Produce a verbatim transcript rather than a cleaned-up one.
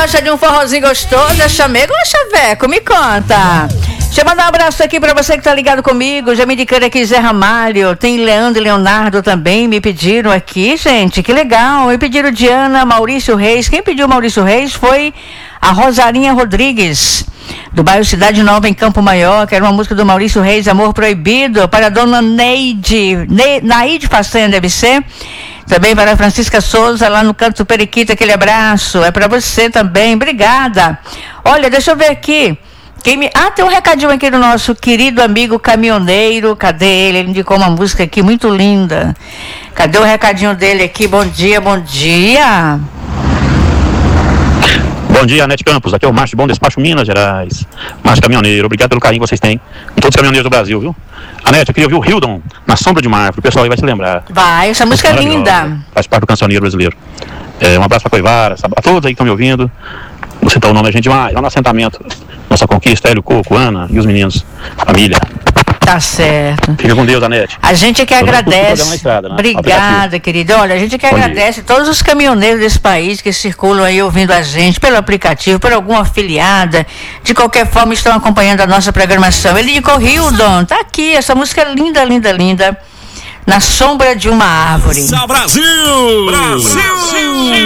gosta de um forrozinho gostoso? É chamego ou é chaveco? Me conta. Deixa eu mandar um abraço aqui pra você que tá ligado comigo. Já me indicaram aqui Zé Ramalho. Tem Leandro e Leonardo também. Me pediram aqui, gente. Que legal. Me pediram Diana, Maurício Reis. Quem pediu Maurício Reis foi a Rosarinha Rodrigues, do bairro Cidade Nova, em Campo Maior, que era uma música do Maurício Reis, Amor Proibido. Para a dona Neide, ne, Naide Façanha, deve ser. Também para a Francisca Souza, lá no Canto do Periquito, aquele abraço. É para você também, obrigada. Olha, deixa eu ver aqui. Quem me... Ah, tem um recadinho aqui do nosso querido amigo caminhoneiro. Cadê ele? Ele indicou uma música aqui muito linda. Cadê o recadinho dele aqui? Bom dia, bom dia. Bom dia, Anete Campos. Aqui é o Márcio Bom Despacho, Minas Gerais. Márcio Caminhoneiro, obrigado pelo carinho que vocês têm com todos os caminhoneiros do Brasil, viu? Anete, eu queria ouvir o Hildon, Na Sombra de uma Árvore. O pessoal aí vai se lembrar. Vai, essa música é linda. Faz parte do cancioneiro brasileiro. É, um abraço pra Coivara, a todos aí que estão me ouvindo. Vou citar o nome da gente demais. Lá no assentamento. Nossa Conquista, Hélio Coco, Ana e os meninos. Família. Tá certo. Fica com Deus, Anete. A gente é que Tô agradece. na estrada, né? Obrigada, querido. Olha, a gente é que Bom agradece dia. todos os caminhoneiros desse país que circulam aí ouvindo a gente pelo aplicativo, por alguma afiliada. De qualquer forma, estão acompanhando a nossa programação. Ele indicou Hildon. Tá aqui, essa música é linda, linda, linda. Na Sombra de uma Árvore. Brasil! Brasil!